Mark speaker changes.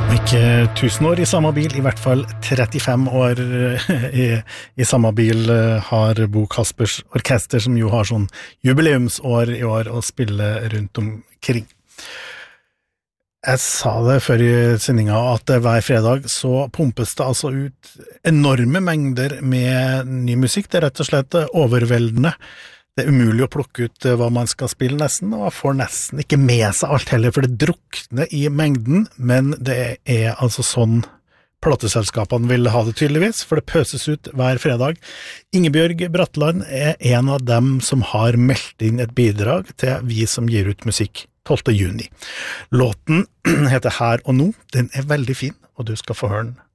Speaker 1: Ikke 1000 år i samme bil, i hvert fall 35 år i samme bil har Bo Kaspers Orkester, som jo har sånn jubileumsår i år å spille rundt omkring. Jeg sa det før i sendinga at hver fredag så pumpes det altså ut enorme mengder med ny musikk. Det rett og slett overveldende. Det umulig å plukke ut hva man skal spille nesten, og man får nesten ikke med seg alt heller, for det drukner i mengden, men det altså sånn plateselskapene vil ha det tydeligvis, for det pøses ut hver fredag. Ingebjørg Bratland en av dem som har meldt inn et bidrag til Vi som gir ut musikk 12. juni. Låten heter Her og nå, den veldig fin, og du skal få høre den